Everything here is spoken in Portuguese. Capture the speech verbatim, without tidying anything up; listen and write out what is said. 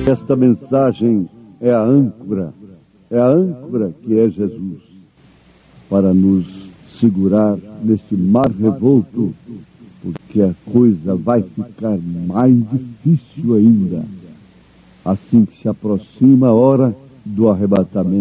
Esta mensagem é a âncora, é a âncora que é Jesus, para nos segurar neste mar revolto, porque a coisa vai ficar mais difícil ainda, assim que se aproxima a hora do arrebatamento.